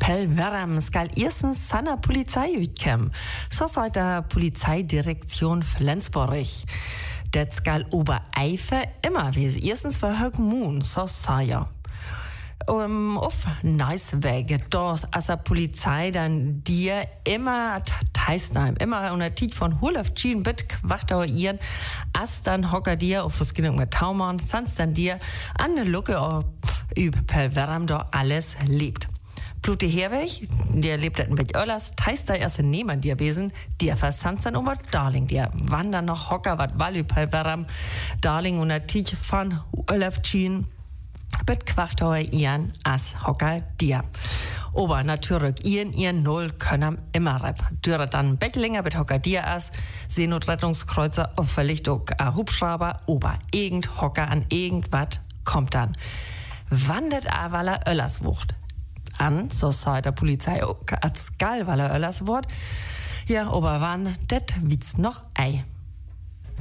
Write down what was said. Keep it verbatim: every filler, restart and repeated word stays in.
Pel Werram skal erstens seiner Polizei utkommen. So sagt der Polizeidirektion Flensburg. Det skal Obereife immer wesen. Erstens für Högmoon, so sei ja. Um, auf Neiswege, dort als der Polizei dann dir immer Teisnheim, immer unter Tiet von Hulafschien bit Quachtauer ihren, als dann hocker dir auf was genug mit Taumann, sonst dann dir an der Lucke üb Pel Werram da alles lebt. Plute Herweg, der lebt in Bett Öllers, teist da erst in Nehmer dir wesen, der versandt dann um Darling, der wandern noch hocker wat Walü Pel Werram, Darling unter Tiet von Hulafschien, bet Quachtauer ihren as hocker dir. Aber natürlich ihren ihren Null können immer rep. Dürre dann Bettlinger bet hocker dir as, Seenotrettungskreuzer auf Verlichtung a Hubschrauber, ober irgend hocker an irgendwas kommt dann. Wandert a Waller Öllerswucht an, so sei der Polizei als Gal Waller Öllerswort. Ja, aber wann, det wird's noch ei.